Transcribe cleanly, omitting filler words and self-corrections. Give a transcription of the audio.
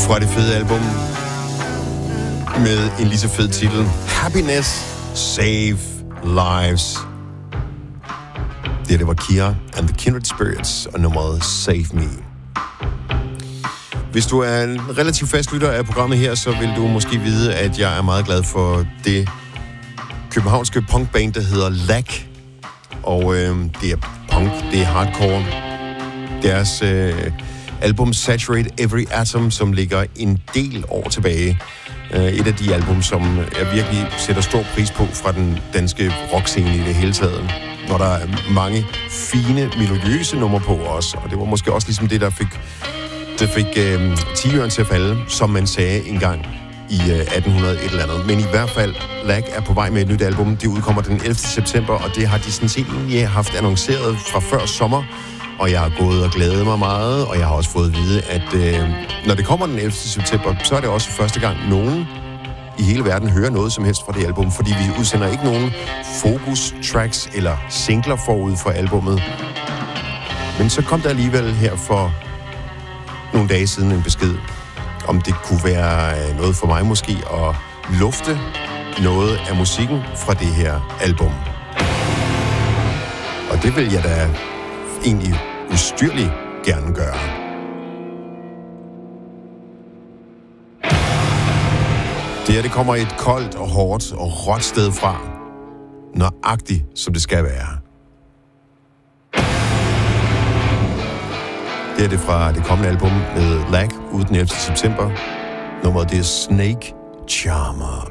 fra det fede album med en lige så fed titel. Happiness Save Lives. Det var Kia and the Kindred Spirits og nummeret Save Me. Hvis du er en relativt fast lytter af programmet her, så vil du måske vide, at jeg er meget glad for det københavnske punkband, der hedder Lag. Og det er punk, det er hardcore. Deres album Saturate Every Atom, som ligger en del år tilbage. Et af de album, som jeg virkelig sætter stor pris på fra den danske rockscene i det hele taget. Når der er mange fine, melodiøse numre på os. Og det var måske også ligesom det, der fik tigeren til at falde, som man sagde engang i 1800 et eller andet. Men i hvert fald, Lag er på vej med et nyt album. Det udkommer den 11. september, og det har de sådan set egentlig haft annonceret fra før sommer. Og jeg har gået og glædet mig meget, og jeg har også fået at vide, at når det kommer den 11. september, så er det også første gang nogen i hele verden hører noget som helst fra det album, fordi vi udsender ikke nogen fokus-tracks eller singler forud for albummet. Men så kom der alligevel her for nogle dage siden en besked, om det kunne være noget for mig måske at lufte noget af musikken fra det her album. Og det vil jeg da egentlig ustyrligt gerne gøre. Det kommer et koldt og hårdt og råt sted fra, nøjagtigt som det skal være. Det er fra det kommende album med Lag, ude den 11. september. Nummeret det er Snake Charmer.